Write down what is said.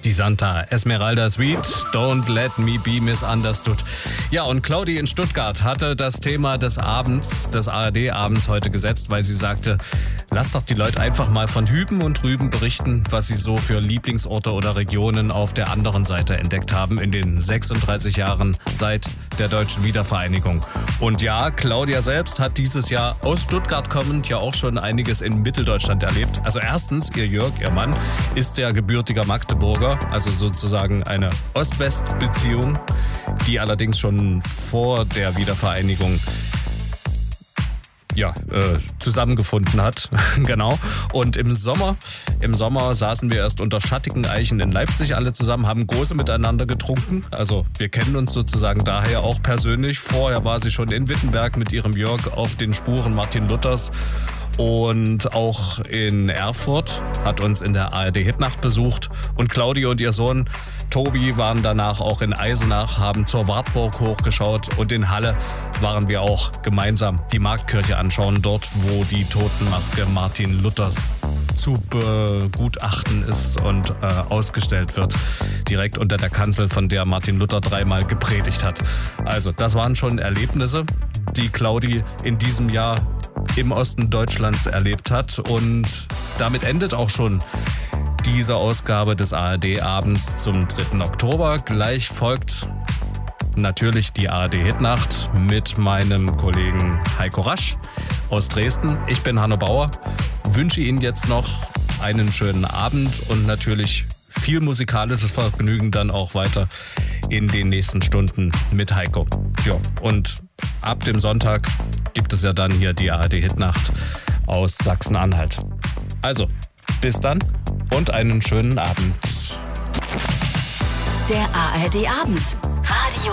Die Santa Esmeralda Suite, Don't Let Me Be Misunderstood. Ja, und Claudi in Stuttgart hatte das Thema des Abends, des ARD-Abends heute gesetzt, weil sie sagte, lass doch die Leute einfach mal von hüben und drüben berichten, was sie so für Lieblingsorte oder Regionen auf der anderen Seite entdeckt haben in den 36 Jahren seit der deutschen Wiedervereinigung. Und ja, Claudia selbst hat dieses Jahr aus Stuttgart kommend ja auch schon einiges in Mitteldeutschland erlebt. Also erstens, ihr Jörg, ihr Mann, ist der gebürtiger Magdeburger, also sozusagen eine Ost-West-Beziehung, die allerdings schon vor der Wiedervereinigung zusammengefunden hat. Genau. Und im Sommer saßen wir erst unter schattigen Eichen in Leipzig alle zusammen, haben Gose miteinander getrunken. Also wir kennen uns sozusagen daher auch persönlich. Vorher war sie schon in Wittenberg mit ihrem Jörg auf den Spuren Martin Luthers. Und auch in Erfurt hat uns in der ARD-Hitnacht besucht. Und Claudia und ihr Sohn Tobi waren danach auch in Eisenach, haben zur Wartburg hochgeschaut. Und in Halle waren wir auch gemeinsam die Marktkirche anschauen, dort wo die Totenmaske Martin Luthers zu begutachten ist und ausgestellt wird. Direkt unter der Kanzel, von der Martin Luther 3-mal gepredigt hat. Also das waren schon Erlebnisse, die Claudi in diesem Jahr im Osten Deutschlands erlebt hat. Und damit endet auch schon diese Ausgabe des ARD-Abends zum 3. Oktober. Gleich folgt natürlich die ARD-Hitnacht mit meinem Kollegen Heiko Rasch aus Dresden. Ich bin Hanno Bauer, wünsche Ihnen jetzt noch einen schönen Abend und natürlich viel musikalisches Vergnügen dann auch weiter in den nächsten Stunden mit Heiko. Ja, und ab dem Sonntag gibt es ja dann hier die ARD-Hitnacht aus Sachsen-Anhalt. Also, bis dann und einen schönen Abend. Der ARD-Abend. Radio